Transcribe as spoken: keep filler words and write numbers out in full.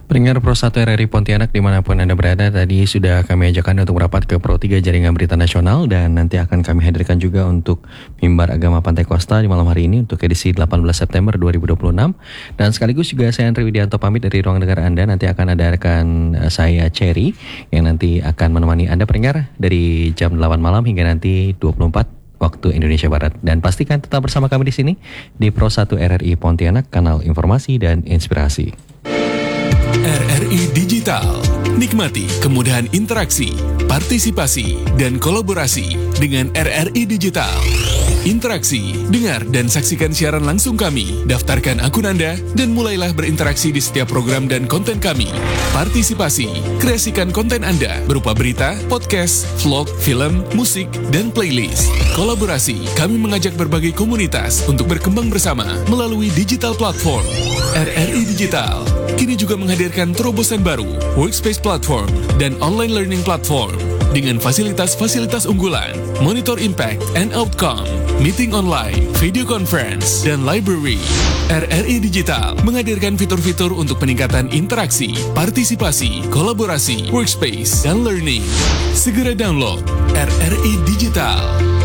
Pendengar Pro satu R R I Pontianak dimanapun Anda berada, tadi sudah kami ajakkan untuk merapat ke Pro tiga Jaringan Berita Nasional, dan nanti akan kami hadirkan juga untuk Mimbar Agama Pantai Kosta di malam hari ini untuk edisi delapan belas September dua ribu dua puluh enam. Dan sekaligus juga saya Andri Widianto pamit dari ruang dengar Anda. Nanti akan ada rekan saya Cherry yang nanti akan menemani Anda pendengar dari jam delapan malam hingga nanti dua puluh empat waktu Indonesia Barat. Dan pastikan tetap bersama kami di sini di Pro satu R R I Pontianak, kanal informasi dan inspirasi. R R I Digital. Nikmati kemudahan interaksi, partisipasi, dan kolaborasi dengan R R I Digital. Interaksi, dengar dan saksikan siaran langsung kami. Daftarkan akun Anda dan mulailah berinteraksi di setiap program dan konten kami. Partisipasi, kreasikan konten Anda berupa berita, podcast, vlog, film, musik, dan playlist. Kolaborasi, kami mengajak berbagai komunitas untuk berkembang bersama melalui digital platform. R R I Digital kini juga menghadirkan terobosan baru, workspace platform, dan online learning platform dengan fasilitas-fasilitas unggulan, monitor impact and outcome, meeting online, video conference, dan library. R R I Digital menghadirkan fitur-fitur untuk peningkatan interaksi, partisipasi, kolaborasi, workspace, dan learning. Segera download R R I Digital.